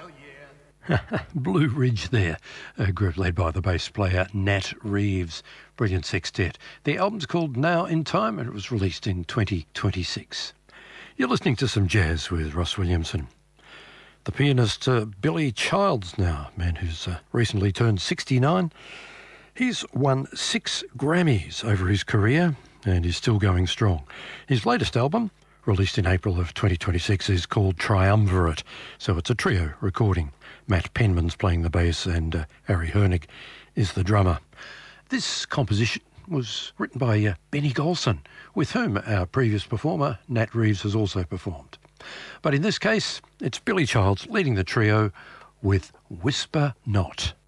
Blue Ridge there, a group led by the bass player Nat Reeves. Brilliant sextet. The album's called Now in Time and it was released in 2026. You're listening to some jazz with Ross Williamson. The pianist Billy Childs now, man who's recently turned 69. He's won 6 Grammys over his career and is still going strong. His latest album, released in April of 2026, is called Triumvirate, so it's a trio recording. Matt Penman's playing the bass and Harry Hernig is the drummer. This composition was written by Benny Golson, with whom our previous performer, Nat Reeves, has also performed. But in this case, it's Billy Childs leading the trio with Whisper Not.